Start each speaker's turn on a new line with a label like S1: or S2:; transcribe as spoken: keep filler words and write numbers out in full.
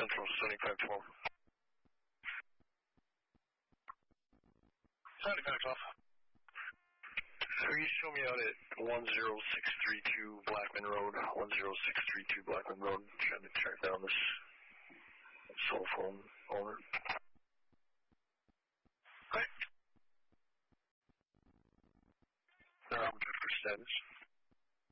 S1: Central seventy-five twelve. seventy-five twelve. So you show me out at one zero six three two Blackman Road, one zero six three two Blackman Road, trying to track down this cell phone owner. Okay. Um, for status.